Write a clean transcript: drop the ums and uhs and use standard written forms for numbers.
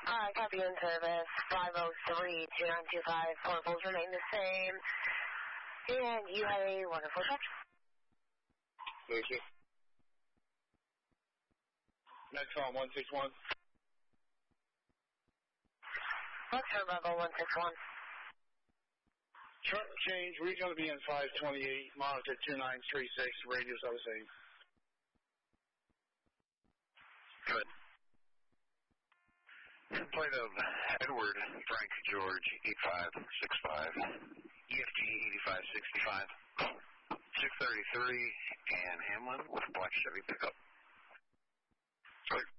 Copy in service, 503-2925, portables remain the same, and you have a wonderful trip. Thank you. Metron 161. Foxtrot Bravo 161. Truck change, regional BN 528, monitor 2936, radius I was saying. Good. Plate of Edward Frank George 8565, EFG 8565, 633, and Hamlin with black Chevy pickup. Good.